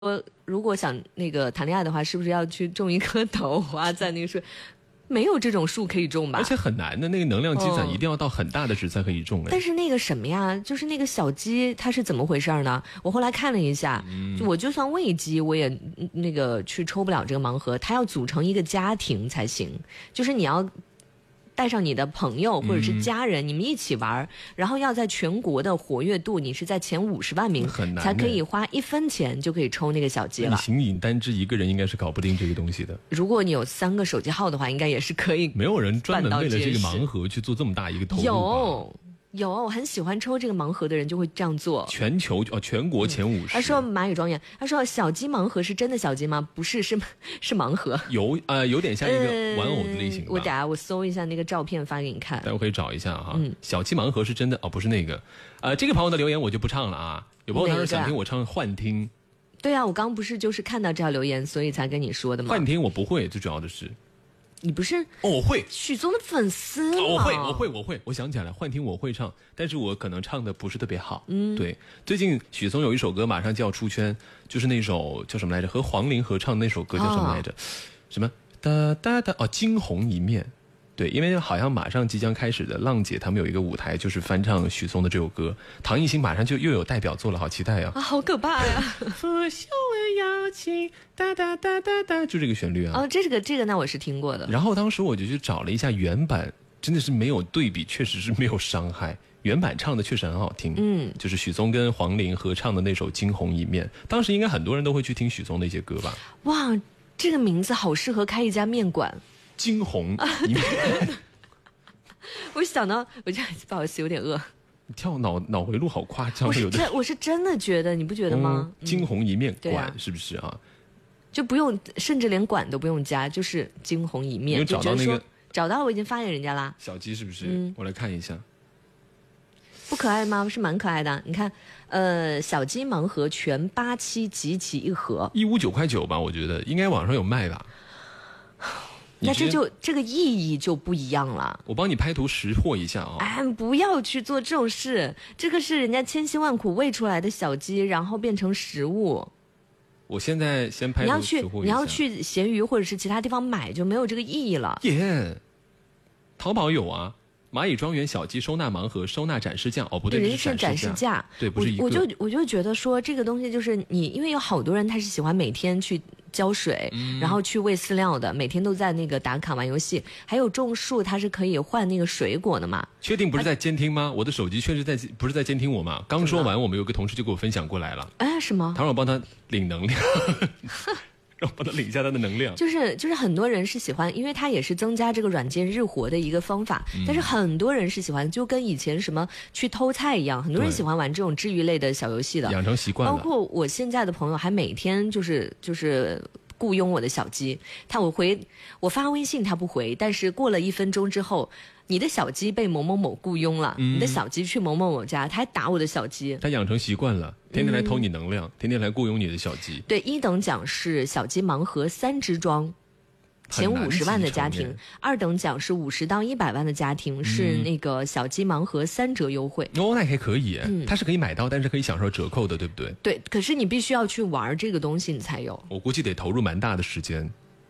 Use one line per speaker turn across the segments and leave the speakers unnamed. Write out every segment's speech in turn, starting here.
如果想那个谈恋爱的话，是不是要去种一棵头啊，在那个树？没有这种树可以种吧？
而且很难的，那个能量积攒一定要到很大的值才可以种。
但是那个什么呀，就是那个小鸡，它是怎么回事呢？我后来看了一下，我就算喂鸡，我也那个去抽不了这个盲盒，它要组成一个家庭才行，就是你要带上你的朋友或者是家人，你们一起玩，然后要在全国的活跃度，你是在前50万名才可以花1分钱就可以抽那个小鸡了。
你形影单只一个人应该是搞不定这个东西的。
如果你有3个手机号的话，应该也是可以。
没有人专门为了这个盲盒去做这么大一个投入吧？
有，我很喜欢抽这个盲盒的人就会这样做。
全国前50。
他说蚂蚁庄园，他说小鸡盲盒是真的小鸡吗？不是，是盲盒。
有点像一个玩偶的类型吧。
我搜一下那个照片发给你看。
待会可以找一下哈。小鸡盲盒是真的不是那个。这个朋友的留言我就不唱了啊。有朋友他说想听我唱幻听。
对啊，我刚不是就是看到这条留言，所以才跟你说的吗？
幻听我不会，最主要的是。
你不是
我会
许嵩的粉丝吗？
我会，我想起来了，幻听我会唱，但是我可能唱的不是特别好。对，最近许嵩有一首歌马上就要出圈，就是那首叫什么来着？和黄龄合唱的那首歌叫什么来着？什么哒哒哒惊鸿一面。对，因为好像马上即将开始的浪姐他们有一个舞台，就是翻唱许嵩的这首歌，唐艺昕马上就又有代表作了，好期待呀！
好可怕呀！
拂袖而摇情，哒哒哒哒哒，就这个旋律啊。
这个那我是听过的。
然后当时我就去找了一下原版，真的是没有对比，确实是没有伤害。原版唱的确实很好听，就是许嵩跟黄龄合唱的那首《惊鸿一面》，当时应该很多人都会去听许嵩的一些歌吧？
哇，这个名字好适合开一家面馆。
惊鸿一面，
我想到，我这不好意思，有点饿。
你跳脑回路好夸张，
我是真的觉得，你不觉得吗？
惊鸿一面馆是不是啊？
就不用，甚至连馆都不用加，就是惊鸿一面。
你找到那个？
找到了，我已经发给人家啦。
小鸡是不是？我来看一下。
不可爱吗？是蛮可爱的。你看，小鸡盲盒全8期集齐一盒
，159.9吧，我觉得应该网上有卖吧。
那这个意义就不一样了。
我帮你拍图识货一下啊！
不要去做这种事，这个是人家千辛万苦喂出来的小鸡，然后变成食物。
我现在先拍图识货一下。
你要去闲鱼或者是其他地方买，就没有这个意义了。
淘宝有啊。蚂蚁庄园小鸡收纳盲盒收纳展示架不对，
人是展示架，
对，不是一个。
我就觉得说这个东西就是你，因为有好多人他是喜欢每天去浇水，然后去喂饲料的，每天都在那个打卡玩游戏，还有种树，它是可以换那个水果的嘛。
确定不是在监听吗？我的手机确实不是在监听我吗？刚说完，我们有个同事就给我分享过来了。
什么？
他让我帮他领能量。让我帮他领一下他的能量。
就是很多人是喜欢，因为它也是增加这个软件日活的一个方法。但是很多人是喜欢，就跟以前什么去偷菜一样，很多人喜欢玩这种治愈类的小游戏的，
养成习惯了。
包括我现在的朋友，还每天就是雇佣我的小鸡，我发微信他不回，但是过了1分钟之后，你的小鸡被某某某雇佣了，你的小鸡去某某某家，他还打我的小鸡，
他养成习惯了，天天来偷你能量，天天来雇佣你的小鸡。
对，1等奖是小鸡盲盒3支装，前50万的家庭；2等奖是50到100万的家庭，是那个小鸡盲盒3折优惠。
那还可以，它是可以买到，但是可以享受折扣的，对不对？
对，可是你必须要去玩这个东西，你才有。
我估计得投入蛮大的时间。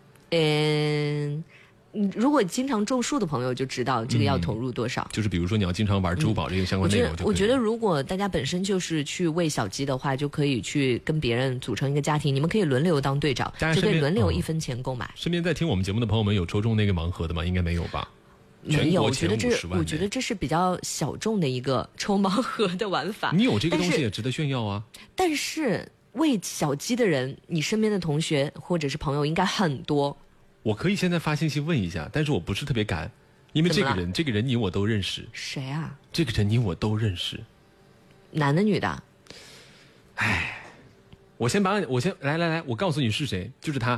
如果经常种树的朋友就知道这个要投入多少。
就是比如说你要经常玩支付宝这个相关内容就可以。
我觉得如果大家本身就是去喂小鸡的话，就可以去跟别人组成一个家庭，你们可以轮流当队长，就可以轮流1分钱购买。
身边在听我们节目的朋友们有抽中那个盲盒的吗？应该没有吧？
没有，我觉得这是比较小众的一个抽盲盒的玩法。
你有这个东西也值得炫耀啊。
但是喂小鸡的人，你身边的同学或者是朋友应该很多。
我可以现在发信息问一下，但是我不是特别敢，因为这个人你我都认识。
谁啊？
这个人你我都认识。
男的女的？
我先来，我告诉你是谁，就是他。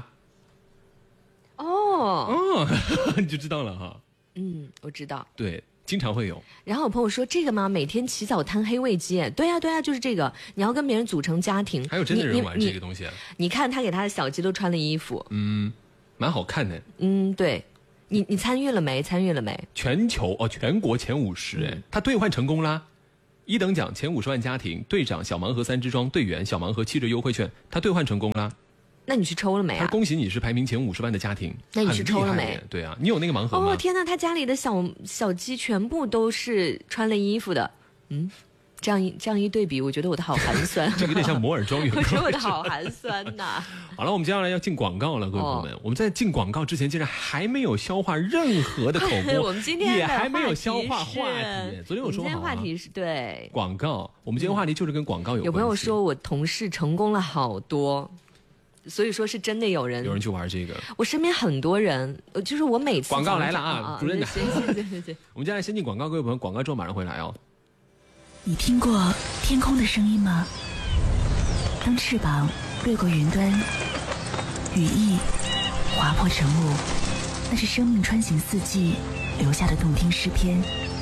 你就知道了哈。
我知道。
对，经常会有。
然后我朋友说这个吗？每天起早贪黑喂鸡。对呀，就是这个。你要跟别人组成家庭。
还有真的人玩这个东西啊？
你看他给他的小鸡都穿了衣服。
蛮好看的。
对。你参与了没？全国前50他兑换成功啦。
1等奖前50万家庭，队长小盲盒3支装，队员小盲盒7折优惠券，他兑换成功了。
那你去抽了没啊？
恭喜你是排名前50万的家庭。
那你去抽了没？
对啊，你有那个盲盒吗？
哦天哪，他家里的小鸡全部都是穿了衣服的。这样一对比，我觉得我的好寒酸。
这有点像摩尔庄园。
我觉得我的好寒酸呐。
好了，我们接下来要进广告了，各位朋友们。我们在进广告之前，竟然还没有消化任何的口播，
我们今天
也还没有消化话题。昨天我说好，今天
话题是对
广告。我们今天话题就是跟广告有关系。
有朋友说我同事成功了好多。所以说是真的有人
去玩这个，
我身边很多人，就是我每次
广告来了啊，主任的，
对，
我们接下来先进广告，各位朋友，广告之后马上回来哦。
你听过天空的声音吗？当翅膀掠过云端，羽翼划破晨雾，那是生命穿行四季留下的动听诗篇。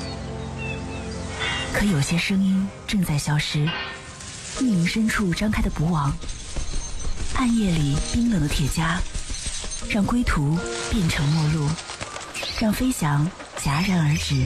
可有些声音正在消失，密林深处张开的捕网，暗夜里冰冷的铁枷，让归途变成陌路，让飞翔戛然而止。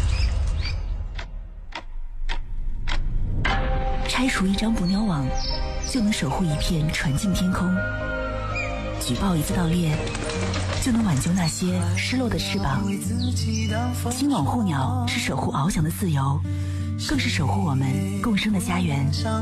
拆除一张捕鸟网，就能守护一片纯净天空；举报一次盗猎，就能挽救那些失落的翅膀。亲网护鸟是守护翱翔的自由，更是守护我们共生的家园。